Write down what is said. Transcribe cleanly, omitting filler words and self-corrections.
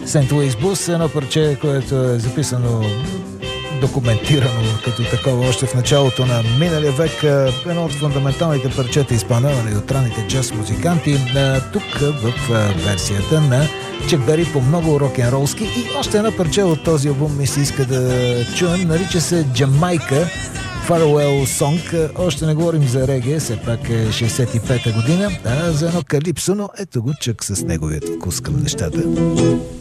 Сент Луис Бус, едно парче, което е записано, документирано като такова още в началото на миналия век, едно от фундаменталните парчета, изпълнявани от ранните джаз музиканти, тук в версията на Чак Бери по много рок-н-ролски. И още едно парче от този албум ми се иска да чуем, нарича се Джамайка, Farewell Song. Още не говорим за реге, все пак е 65-та година, а за едно калипсо, но ето го Чак с неговият вкус към нещата.